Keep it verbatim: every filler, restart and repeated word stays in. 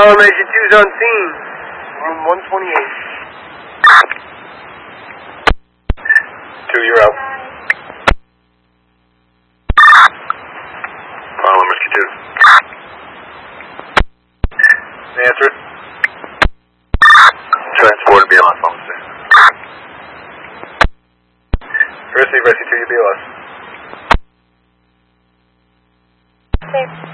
Rescue two's on scene. Room one twenty-eight. Two, you're out. Harlem Rescue two. Answer it. Transport B L S, officer. Receive Rescue two, you B L S. Okay.